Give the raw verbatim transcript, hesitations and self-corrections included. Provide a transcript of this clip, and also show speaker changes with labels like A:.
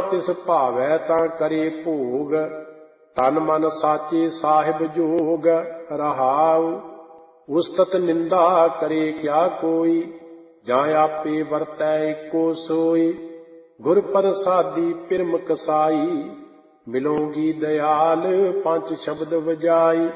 A: ਤਿਸ ਭਾਵੈ ਤਾਂ ਕਰੇ ਭੋਗ, ਤਨ ਮਨ ਸਾਚੇ ਸਾਹਿਬ ਜੋਗ। ਰਹਾਉ ਉਸਤਤ ਨਿੰਦਾ ਕਰੇ ਕਿਆ ਕੋਈ, ਜਾਂ ਆਪੇ ਵਰਤੈ ਏਕੋ ਸੋਈ। ਗੁਰ ਪ੍ਰਸਾਦੀ ਪਿਰਮ ਕਸਾਈ, ਮਿਲੋਗੀ ਦਇਆਲ ਪੰਜ ਸ਼ਬਦ ਵਜਾਈ।